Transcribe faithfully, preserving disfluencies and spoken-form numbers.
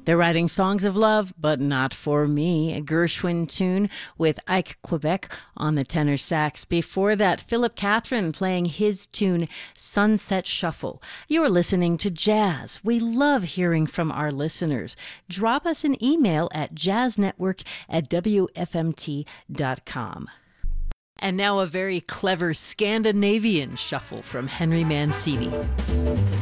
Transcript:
They're writing songs of love, but not for me. A Gershwin tune with Ike Quebec on the tenor sax. Before that, Philip Catherine playing his tune, Sunset Shuffle. You're listening to Jazz. We love hearing from our listeners. Drop us an email at jazznetwork at w f m t dot com. And now a very clever Scandinavian shuffle from Henry Mancini.